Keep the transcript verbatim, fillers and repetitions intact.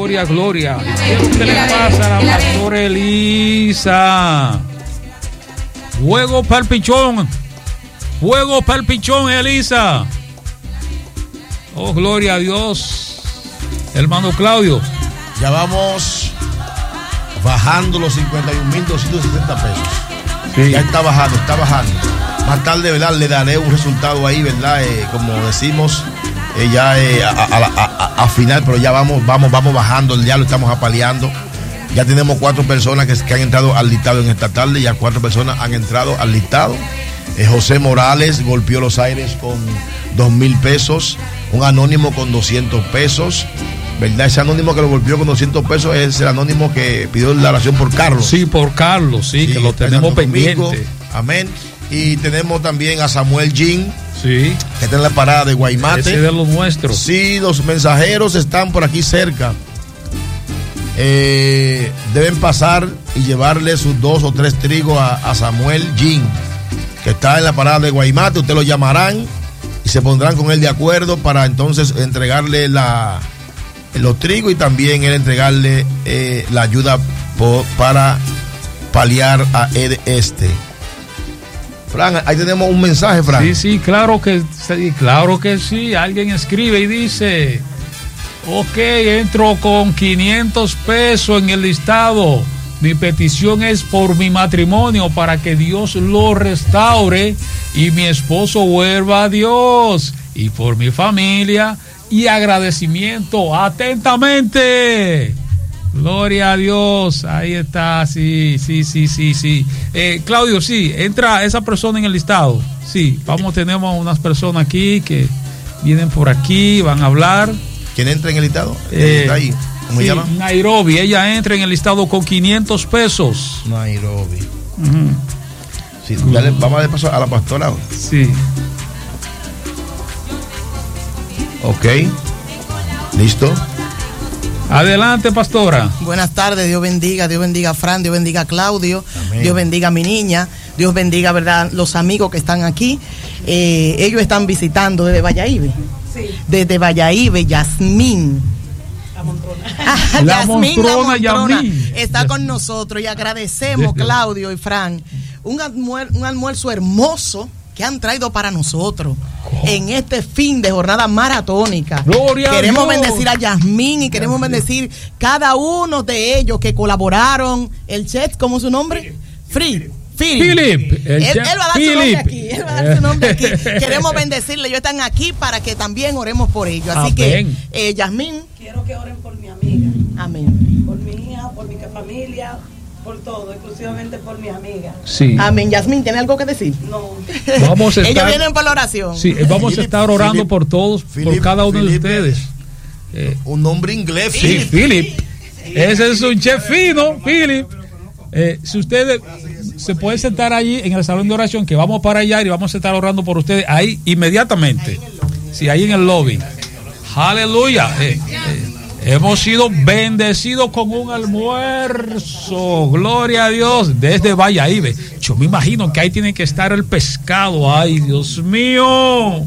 gloria, gloria. ¿Qué le pasa a la pastora Elisa? Fuego para el pichón. Fuego para el pichón, Elisa. Oh, gloria a Dios. Hermano Claudio. Ya vamos bajando los cincuenta y un mil doscientos sesenta pesos. Sí. Ya está bajando, está bajando. Más tarde, ¿verdad? Le daré un resultado ahí, ¿verdad? Eh, como decimos, eh, ya eh, a, a, a, a final, pero ya vamos, vamos, vamos bajando, ya lo estamos apaleando. Ya tenemos cuatro personas que, que han entrado al listado en esta tarde, ya cuatro personas han entrado al listado. Eh, José Morales golpeó los aires con dos mil pesos, un anónimo con doscientos pesos. ¿Verdad? Ese anónimo que lo golpeó con doscientos pesos es el anónimo que pidió la oración por Carlos. Sí, por Carlos, sí, sí, que lo tenemos pendiente. Amén. Y tenemos también a Samuel Jean, sí, que está en la parada de Guaymate. Ese de los nuestros. Sí, los mensajeros están por aquí cerca. Eh, deben pasar y llevarle sus dos o tres trigos a, a Samuel Jean, que está en la parada de Guaymate. Ustedes lo llamarán y se pondrán con él de acuerdo para entonces entregarle la... los trigos y también él entregarle eh, la ayuda por, para paliar a Ed este. Fran, ahí tenemos un mensaje, Fran. Sí, sí, claro que sí, claro que sí. Alguien escribe y dice: ok, entro con quinientos pesos en el listado. Mi petición es por mi matrimonio, para que Dios lo restaure y mi esposo vuelva a Dios, y por mi familia y agradecimiento. Atentamente. Gloria a Dios. Ahí está. Sí, sí, sí, sí, sí. Eh, Claudio, sí, entra esa persona en el listado. Sí, vamos, tenemos unas personas aquí que vienen por aquí, van a hablar. ¿Quién entra en el listado? Eh, ¿Está ahí? ¿Cómo sí, se llama? Nairobi. Ella entra en el listado con quinientos pesos. Nairobi. Uh-huh. Sí, dale, vamos a darle paso a la pastora. Sí. Ok. ¿Listo? Adelante, pastora. Buenas tardes, Dios bendiga, Dios bendiga a Fran, Dios bendiga a Claudio, amén. Dios bendiga a mi niña, Dios bendiga, ¿verdad?, los amigos que están aquí. Eh, ellos están visitando desde Valladolid. Sí. Desde Valladolid, Yasmín. La Montrona. La Yasmín, Montrona, la Montrona Yasmín. está con nosotros y agradecemos, Claudio y Fran, un, almuer- un almuerzo hermoso que han traído para nosotros oh. en este fin de jornada maratónica. Gloria queremos a Dios. bendecir a Yasmín y queremos Yasmín. bendecir cada uno de ellos que colaboraron. El chef, ¿cómo es su nombre? Free. Philip. Él, él va a dar Philip. su nombre aquí. Él va a dar su nombre aquí. Queremos bendecirle. Ellos están aquí para que también oremos por ellos. Así Amén. que, eh, Yasmín. Quiero que oren por mi amiga. Amén. Por mi hija, por mi familia, por todo, exclusivamente por mis amigas. Sí. Amén. Yasmín, ¿tiene algo que decir? No. Vamos a estar, ellos vienen por la oración. Sí, vamos Philip, a estar orando Philip, por todos, Philip, por cada uno Philip, de ustedes. Eh, un nombre inglés. Sí, Philip. Ese es un chef fino, Philip. Eh, si ustedes se pueden sentar allí en el salón de oración, que vamos para allá y vamos a estar orando por ustedes ahí inmediatamente. Sí, ahí en el lobby. Aleluya. Eh, eh, hemos sido bendecidos con un almuerzo. Gloria a Dios. Desde Valladolid. Yo me imagino que ahí tiene que estar el pescado. Ay, Dios mío.